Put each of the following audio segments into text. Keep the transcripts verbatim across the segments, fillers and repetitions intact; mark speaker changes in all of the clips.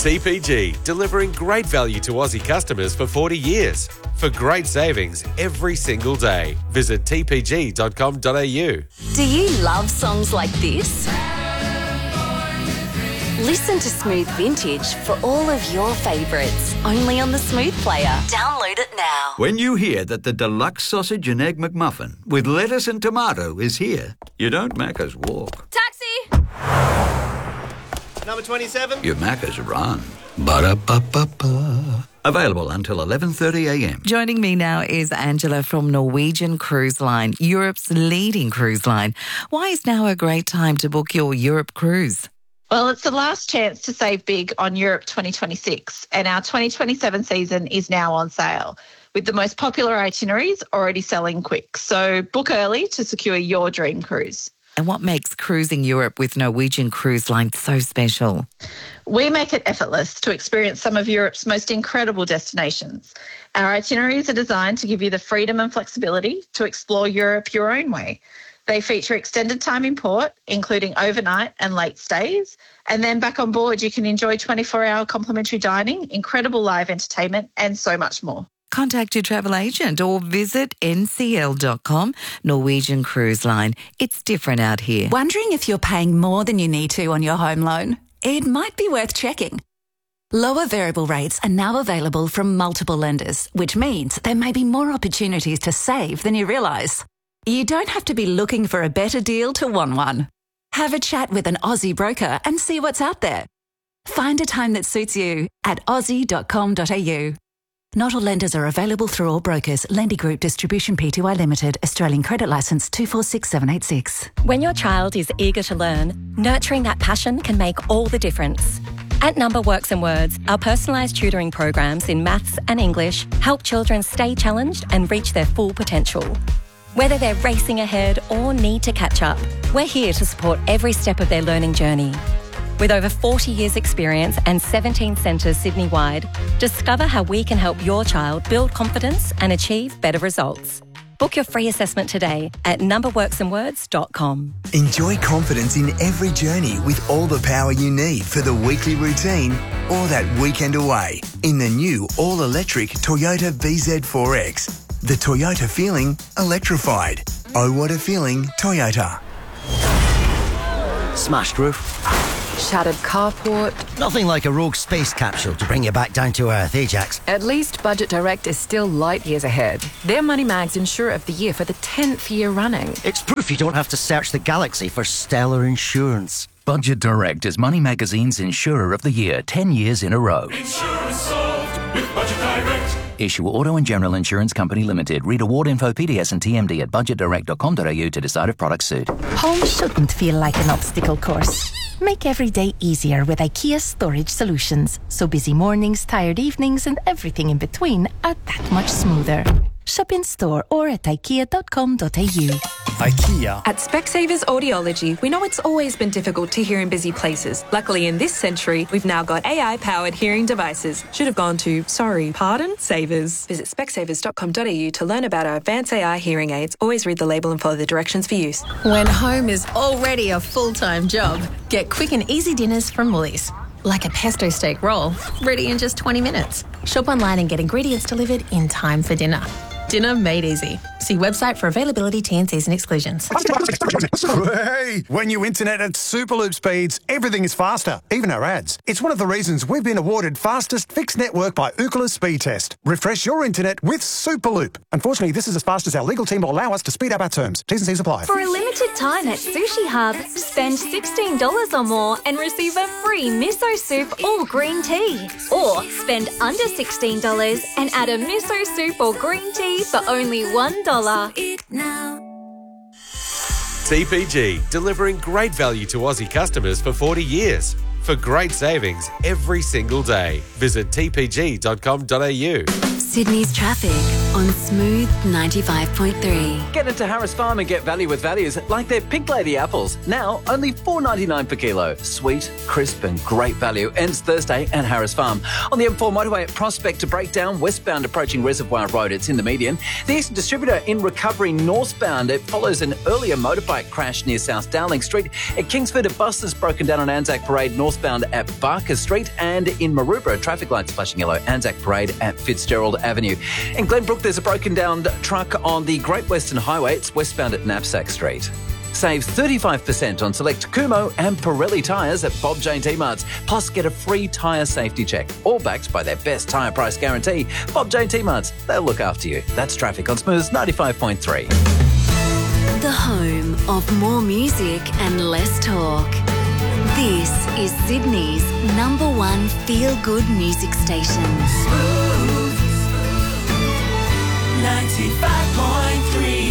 Speaker 1: T P G, delivering great value to Aussie customers for forty years. For great savings every single day. Visit t p g dot com dot a u.
Speaker 2: Do you love songs like this? Listen to Smooth Vintage for all of your favourites, only on the Smooth Player. Download it now.
Speaker 3: When you hear that the deluxe sausage and egg McMuffin with lettuce and tomato is here, you don't Macca's walk.
Speaker 4: Taxi!
Speaker 5: Number twenty-seven.
Speaker 3: You Macca's run. Ba-da-ba-ba-ba. Available until eleven thirty a m.
Speaker 6: Joining me now is Angela from Norwegian Cruise Line, Europe's leading cruise line. Why is now a great time to book your Europe cruise?
Speaker 7: Well, it's the last chance to save big on Europe twenty twenty-six, and our twenty twenty-seven season is now on sale, with the most popular itineraries already selling quick. So book early to secure your dream cruise.
Speaker 6: And what makes cruising Europe with Norwegian Cruise Line so special?
Speaker 7: We make it effortless to experience some of Europe's most incredible destinations. Our itineraries are designed to give you the freedom and flexibility to explore Europe your own way. They feature extended time in port, including overnight and late stays. And then back on board, you can enjoy twenty-four hour complimentary dining, incredible live entertainment, and so much more.
Speaker 6: Contact your travel agent or visit n c l dot com. Norwegian Cruise Line. It's different out here.
Speaker 8: Wondering if you're paying more than you need to on your home loan? It might be worth checking. Lower variable rates are now available from multiple lenders, which means there may be more opportunities to save than you realise. You don't have to be looking for a better deal to want one. Have a chat with an Aussie broker and see what's out there. Find a time that suits you at aussie dot com dot a u. Not all lenders are available through all brokers. Lendy Group Distribution Pty Limited, Australian Credit Licence two four six seven eight six.
Speaker 9: When your child is eager to learn, nurturing that passion can make all the difference. At Number Works and Words, our personalised tutoring programs in maths and English help children stay challenged and reach their full potential. Whether they're racing ahead or need to catch up, we're here to support every step of their learning journey. With over forty years experience and seventeen centres Sydney-wide, discover how we can help your child build confidence and achieve better results. Book your free assessment today at number works and words dot com.
Speaker 10: Enjoy confidence in every journey with all the power you need for the weekly routine or that weekend away in the new all-electric Toyota B Z four X. The Toyota feeling electrified. Oh, what a feeling, Toyota.
Speaker 11: Smashed roof.
Speaker 12: Shattered carport.
Speaker 11: Nothing like a rogue space capsule to bring you back down to earth, Ajax.
Speaker 12: At least Budget Direct is still light years ahead. They're Money Mag's Insurer of the Year for the tenth year running.
Speaker 11: It's proof you don't have to search the galaxy for stellar insurance.
Speaker 13: Budget Direct is Money Magazine's Insurer of the Year, ten years in a row.
Speaker 14: Insurance solved with Budget Direct.
Speaker 13: Issue Auto and General Insurance Company Limited. Read award info, P D S and T M D at budget direct dot com dot a u to decide if products suit.
Speaker 15: Home shouldn't feel like an obstacle course. Make every day easier with IKEA Storage Solutions, so busy mornings, tired evenings and everything in between are that much smoother. Shop in store or at ikea dot com dot a u.
Speaker 16: IKEA. At Specsavers Audiology, we know it's always been difficult to hear in busy places. Luckily, in this century, we've now got A I-powered hearing devices. Should have gone to, sorry, pardon, Savers. Visit specsavers dot com dot a u to learn about our advanced A I hearing aids. Always read the label and follow the directions for use.
Speaker 17: When home is already a full-time job, get quick and easy dinners from Woolies. Like a pesto steak roll, ready in just twenty minutes. Shop online and get ingredients delivered in time for dinner. Dinner made easy. See website for availability, T and Cs and exclusions.
Speaker 18: Hey, when you internet at Superloop speeds, everything is faster, even our ads. It's one of the reasons we've been awarded fastest fixed network by Ookla Speed Test. Refresh your internet with Superloop. Unfortunately, this is as fast as our legal team will allow us to speed up our terms. T's and C's apply.
Speaker 19: For a limited time at Sushi Hub, spend sixteen dollars or more and receive a free miso soup or green tea. Or spend under sixteen dollars and add a miso soup or green tea for only one dollar.
Speaker 1: T P G, delivering great value to Aussie customers for forty years. For great savings every single day. Visit t p g dot com dot a u.
Speaker 2: Sydney's traffic. on Smooth ninety-five point three.
Speaker 4: Get into Harris Farm and get value with values like their Pink Lady apples. Now only four dollars ninety-nine per kilo. Sweet, crisp and great value. Ends Thursday at Harris Farm. On the M four motorway at Prospect to Breakdown, westbound approaching Reservoir Road. It's in the median. The Eastern Distributor in recovery northbound. It follows an earlier motorbike crash near South Dowling Street. At Kingsford, a bus has broken down on Anzac Parade northbound at Barker Street. And in Maroubra, traffic lights flashing yellow. Anzac Parade at Fitzgerald Avenue. In Glenbrook, there's a broken down truck on the Great Western Highway. It's westbound at Knapsack Street. Save thirty-five percent on select Kumo and Pirelli tyres at Bob Jane T-Marts. Plus, get a free tyre safety check. All backed by their best tyre price guarantee. Bob Jane T-Marts, they'll look after you. That's traffic on Smooth ninety-five point three.
Speaker 2: The home of more music and less talk. This is Sydney's number one feel-good music station.
Speaker 14: Smooth ninety-five point three.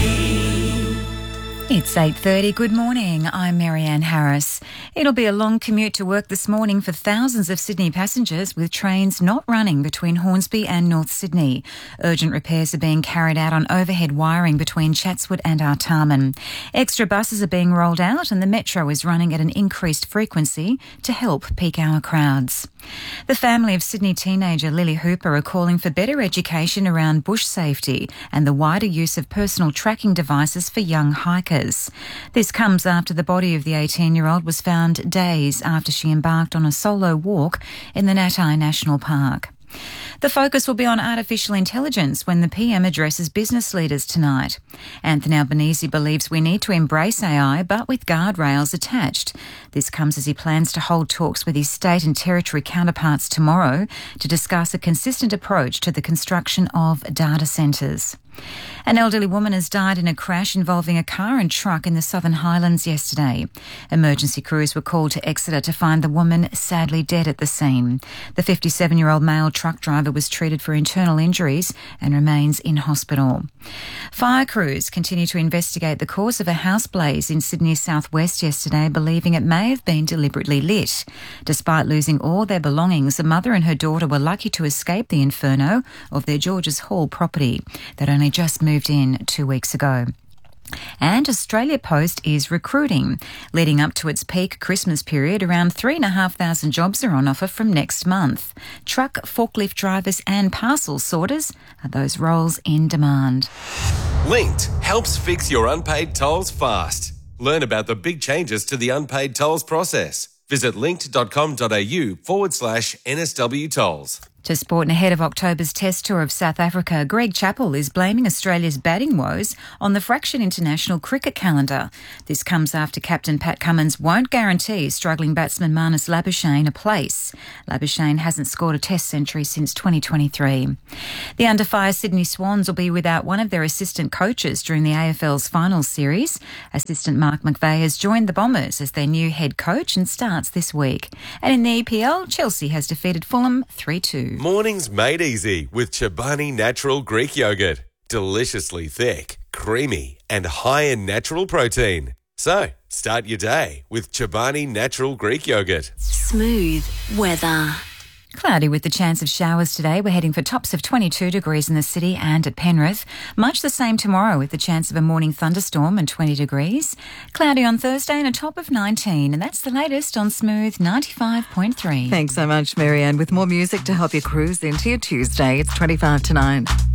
Speaker 20: It's eight thirty. Good morning. I'm Marianne Harris. It'll be a long commute to work this morning for thousands of Sydney passengers, with trains not running between Hornsby and North Sydney. Urgent repairs are being carried out on overhead wiring between Chatswood and Artarmon. Extra buses are being rolled out and the metro is running at an increased frequency to help peak hour crowds. The family of Sydney teenager Lily Hooper are calling for better education around bush safety and the wider use of personal tracking devices for young hikers. This comes after the body of the eighteen-year-old was found days after she embarked on a solo walk in the Natai National Park. The focus will be on artificial intelligence when the P M addresses business leaders tonight. Anthony Albanese believes we need to embrace A I, but with guardrails attached. This comes as he plans to hold talks with his state and territory counterparts tomorrow to discuss a consistent approach to the construction of data centres. An elderly woman has died in a crash involving a car and truck in the Southern Highlands yesterday. Emergency crews were called to Exeter to find the woman sadly dead at the scene. The fifty-seven-year-old male truck driver was treated for internal injuries and remains in hospital. Fire crews continue to investigate the cause of a house blaze in Sydney's southwest yesterday, believing it may have been deliberately lit. Despite losing all their belongings, a mother and her daughter were lucky to escape the inferno of their Georges Hall property that only just moved in two weeks ago. And Australia Post is recruiting. Leading up to its peak Christmas period, around three and a half thousand jobs are on offer from next month. Truck, forklift drivers and parcel sorters are those roles in demand.
Speaker 1: Linked helps fix your unpaid tolls fast. Learn about the big changes to the unpaid tolls process. Visit linked.com.au forward slash NSW tolls.
Speaker 20: To sport, and ahead of October's Test tour of South Africa, Greg Chappell is blaming Australia's batting woes on the fractured international cricket calendar. This comes after captain Pat Cummins won't guarantee struggling batsman Marnus Labuschagne a place. Labuschagne hasn't scored a Test century since twenty twenty-three. The under-fire Sydney Swans will be without one of their assistant coaches during the A F L's finals series. Assistant Mark McVeigh has joined the Bombers as their new head coach and starts this week. And in the E P L, Chelsea has defeated Fulham three two.
Speaker 1: Mornings made easy with Chobani Natural Greek Yogurt. Deliciously thick, creamy and high in natural protein. So, start your day with Chobani Natural Greek Yogurt.
Speaker 2: Smooth weather.
Speaker 20: Cloudy with the chance of showers today. We're heading for tops of twenty-two degrees in the city and at Penrith. Much the same tomorrow with the chance of a morning thunderstorm and twenty degrees. Cloudy on Thursday and a top of nineteen. And that's the latest on Smooth ninety-five point three.
Speaker 6: Thanks so much, Marianne. With more music to help you cruise into your Tuesday, it's twenty-five to nine.